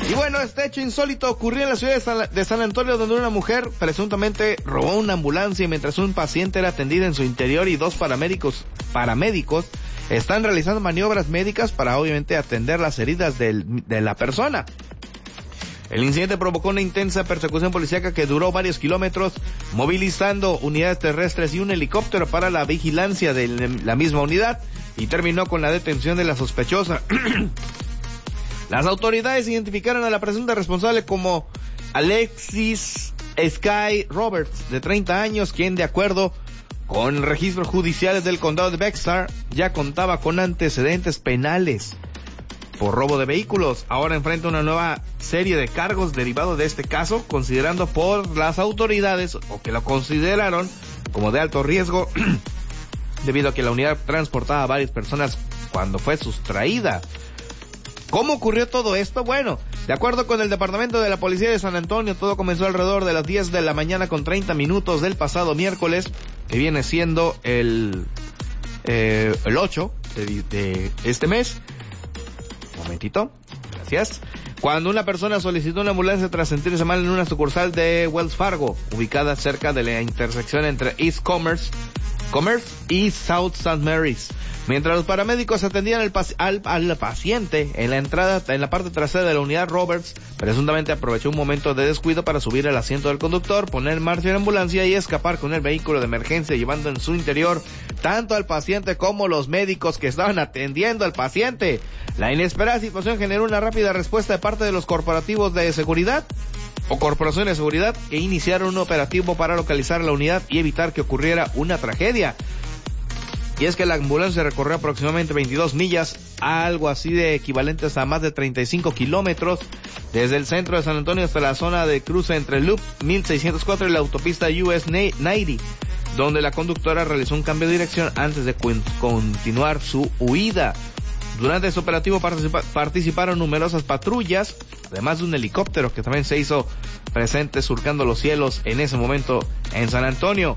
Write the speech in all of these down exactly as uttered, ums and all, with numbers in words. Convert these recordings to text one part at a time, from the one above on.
Y bueno, este hecho insólito ocurrió en la ciudad de San, de San Antonio, donde una mujer presuntamente robó una ambulancia mientras un paciente era atendido en su interior y dos paramédicos, paramédicos están realizando maniobras médicas para obviamente atender las heridas del, de la persona. El incidente provocó una intensa persecución policíaca que duró varios kilómetros, movilizando unidades terrestres y un helicóptero para la vigilancia de la misma unidad, y terminó con la detención de la sospechosa. Las autoridades identificaron a la presunta responsable como Alexis Sky Roberts, de treinta años, quien de acuerdo con registros judiciales del condado de Bexar ya contaba con antecedentes penales por robo de vehículos. Ahora enfrenta una nueva serie de cargos derivados de este caso, considerando por las autoridades, o que lo consideraron como de alto riesgo, debido a que la unidad transportaba a varias personas cuando fue sustraída. ¿Cómo ocurrió todo esto? Bueno, de acuerdo con el Departamento de la Policía de San Antonio, todo comenzó alrededor de las diez de la mañana con treinta minutos del pasado miércoles, que viene siendo el, eh, el ocho de, de este mes. Un momentito, gracias. Cuando una persona solicitó una ambulancia tras sentirse mal en una sucursal de Wells Fargo, ubicada cerca de la intersección entre East Commerce, Commerce y South Saint Mary's. Mientras los paramédicos atendían al, al, al paciente en la entrada, en la parte trasera de la unidad, Roberts presuntamente aprovechó un momento de descuido para subir al asiento del conductor, poner en marcha la ambulancia y escapar con el vehículo de emergencia, llevando en su interior tanto al paciente como los médicos que estaban atendiendo al paciente. La inesperada situación generó una rápida respuesta de parte de los corporativos de seguridad o corporaciones de seguridad, que iniciaron un operativo para localizar la unidad y evitar que ocurriera una tragedia. Y es que la ambulancia recorrió aproximadamente veintidós millas, algo así de equivalentes a más de treinta y cinco kilómetros, desde el centro de San Antonio hasta la zona de cruce entre el Loop mil seiscientos cuatro y la autopista U S noventa, donde la conductora realizó un cambio de dirección antes de cu- continuar su huida. Durante este operativo participa- participaron numerosas patrullas, además de un helicóptero que también se hizo presente surcando los cielos en ese momento en San Antonio.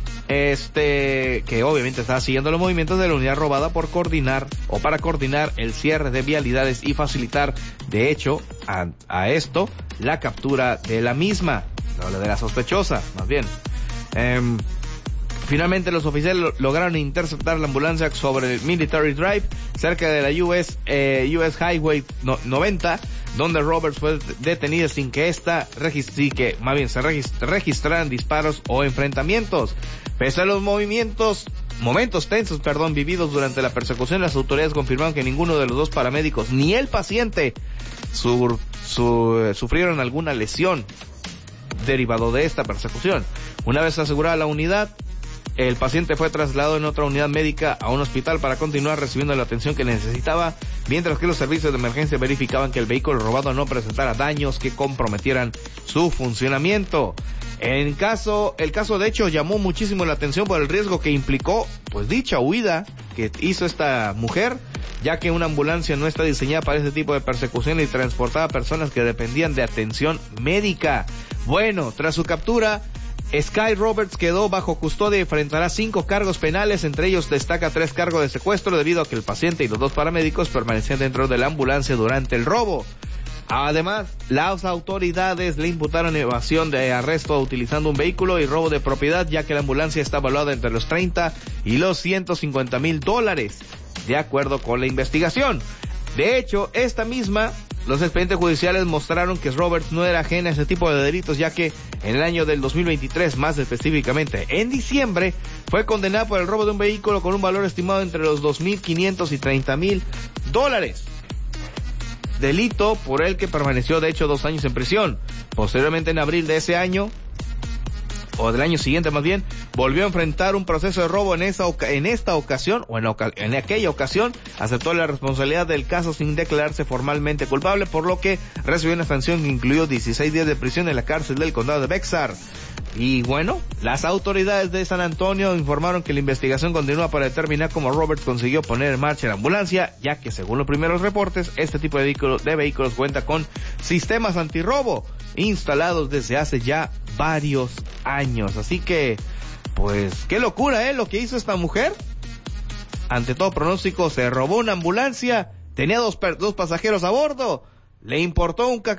Este, que obviamente estaba siguiendo los movimientos de la unidad robada por coordinar, o para coordinar el cierre de vialidades y facilitar, de hecho, a, a esto, la captura de la misma, no, de la sospechosa, más bien. Eh, Finalmente los oficiales lograron interceptar la ambulancia sobre el Military Drive, cerca de la U S, eh, U S Highway no, noventa, donde Roberts fue detenida sin que esta registri, que más bien se regist- registraran disparos o enfrentamientos. Pese a los movimientos, momentos tensos, perdón, vividos durante la persecución, las autoridades confirmaron que ninguno de los dos paramédicos ni el paciente su, su, sufrieron alguna lesión derivado de esta persecución. Una vez asegurada la unidad, el paciente fue trasladado en otra unidad médica a un hospital para continuar recibiendo la atención que necesitaba, mientras que los servicios de emergencia verificaban que el vehículo robado no presentara daños que comprometieran su funcionamiento. En caso, el caso de hecho llamó muchísimo la atención por el riesgo que implicó, pues, dicha huida que hizo esta mujer, ya que una ambulancia no está diseñada para este tipo de persecución y transportaba a personas que dependían de atención médica. Bueno, tras su captura, Sky Roberts quedó bajo custodia y enfrentará cinco cargos penales, entre ellos destaca tres cargos de secuestro debido a que el paciente y los dos paramédicos permanecían dentro de la ambulancia durante el robo. Además, las autoridades le imputaron evasión de arresto utilizando un vehículo y robo de propiedad, ya que la ambulancia está evaluada entre los treinta y los ciento cincuenta mil dólares, de acuerdo con la investigación. De hecho, esta misma, los expedientes judiciales mostraron que Roberts no era ajena a ese tipo de delitos, ya que en el año del dos mil veintitrés, más específicamente en diciembre, fue condenada por el robo de un vehículo con un valor estimado entre los dos mil quinientos y treinta mil dólares. Delito por el que permaneció de hecho dos años en prisión. Posteriormente, en abril de ese año, o del año siguiente más bien, volvió a enfrentar un proceso de robo. En esa oca- en esta ocasión, o en, oca- en aquella ocasión, aceptó la responsabilidad del caso sin declararse formalmente culpable, por lo que recibió una sanción que incluyó dieciséis días de prisión en la cárcel del condado de Bexar. Y bueno, las autoridades de San Antonio informaron que la investigación continúa para determinar cómo Roberts consiguió poner en marcha la ambulancia, ya que según los primeros reportes, este tipo de, vehículo, de vehículos cuenta con sistemas antirrobo instalados desde hace ya varios años. Así que, pues, qué locura, ¿eh? Lo que hizo esta mujer. Ante todo pronóstico, se robó una ambulancia, tenía dos, dos pasajeros a bordo, le importó un cacahuate